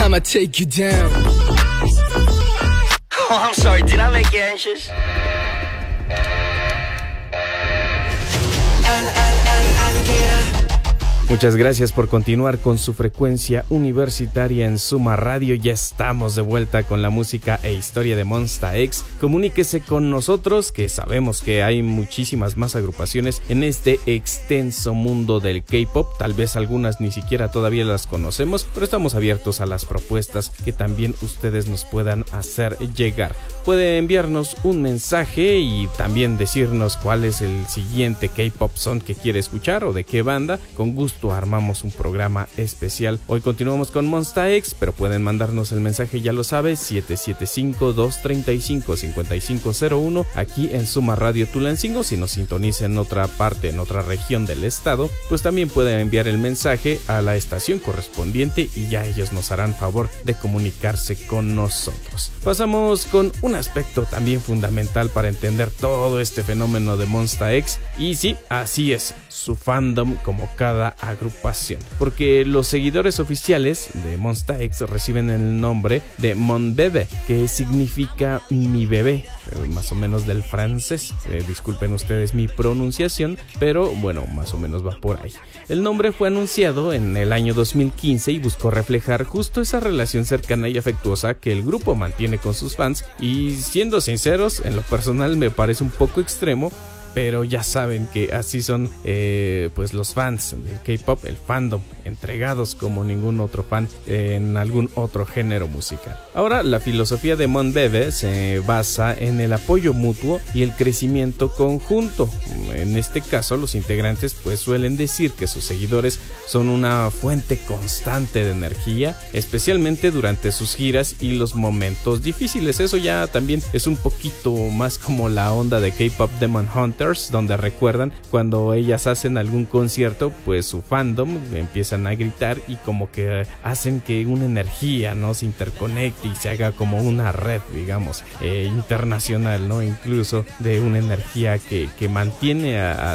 I'ma take you down. Oh, I'm sorry, did I make you anxious? Muchas gracias por continuar con su frecuencia universitaria en Suma Radio. Ya estamos de vuelta con la música e historia de Monsta X. Comuníquese con nosotros, que sabemos que hay muchísimas más agrupaciones en este extenso mundo del K-pop. Tal vez algunas ni siquiera todavía las conocemos, pero estamos abiertos a las propuestas que también ustedes nos puedan hacer llegar. Puede enviarnos un mensaje y también decirnos cuál es el siguiente K-pop song que quiere escuchar o de qué banda. Con gusto armamos un programa especial. Hoy continuamos con Monsta X, pero pueden mandarnos el mensaje, ya lo sabe, 775-235-5501 aquí en Suma Radio Tulancingo. Si nos sintoniza en otra parte, en otra región del estado, pues también pueden enviar el mensaje a la estación correspondiente y ya ellos nos harán favor de comunicarse con nosotros. Pasamos con un aspecto también fundamental para entender todo este fenómeno de Monsta X, y sí, así es, su fandom como cada agrupación, porque los seguidores oficiales de Monsta X reciben el nombre de Mon Bébé, que significa mi bebé, más o menos del francés. Disculpen ustedes mi pronunciación, pero bueno, más o menos va por ahí. El nombre fue anunciado en el año 2015 y buscó reflejar justo esa relación cercana y afectuosa que el grupo mantiene con sus fans, y siendo sinceros, en lo personal me parece un poco extremo, pero ya saben que así son pues los fans del K-pop, el fandom, entregados como ningún otro fan en algún otro género musical. Ahora, la filosofía de Mon Bébé se basa en el apoyo mutuo y el crecimiento conjunto. En este caso, los integrantes pues suelen decir que sus seguidores son una fuente constante de energía, especialmente durante sus giras y los momentos difíciles. Eso ya también es un poquito más como la onda de K-pop Demon Hunters, donde recuerdan cuando ellas hacen algún concierto, pues su fandom empiezan a gritar y como que hacen que una energía, ¿no?, se interconecte y se haga como una red, digamos, internacional, ¿no?, incluso de una energía que mantiene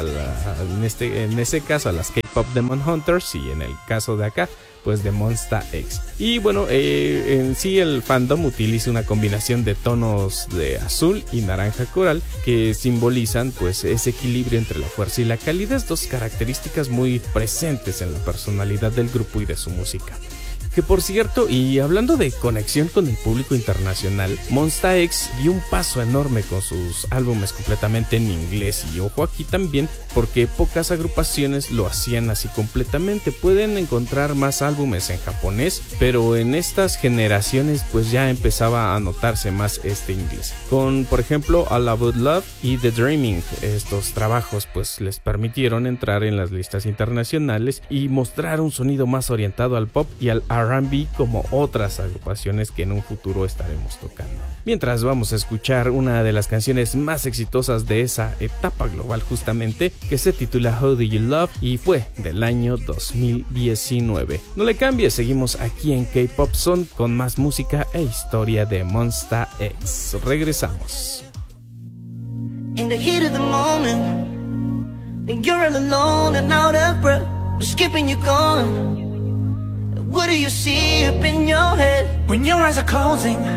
en ese caso a las K-pop Demon Hunters, y en el caso de acá pues de Monsta X. Y bueno, en sí el fandom utiliza una combinación de tonos de azul y naranja coral que simbolizan pues ese equilibrio entre la fuerza y la calidez, dos características muy presentes en la personalidad del grupo y de su música. Que por cierto, y hablando de conexión con el público internacional, Monsta X dio un paso enorme con sus álbumes completamente en inglés, y ojo aquí también, porque pocas agrupaciones lo hacían así completamente. Pueden encontrar más álbumes en japonés, pero en estas generaciones pues ya empezaba a notarse más este inglés. Con por ejemplo All About Love y The Dreaming, estos trabajos pues les permitieron entrar en las listas internacionales y mostrar un sonido más orientado al pop y al R&B como otras agrupaciones que en un futuro estaremos tocando. Mientras vamos a escuchar una de las canciones más exitosas de esa etapa global justamente, que se titula How Do You Love y fue del año 2019. No le cambies, seguimos aquí en K-Pop Zone con más música e historia de Monsta X. Regresamos. In the heat of the moment, and you're all alone and out of breath, skipping you gone. What do you see up in your head? When your eyes are closing,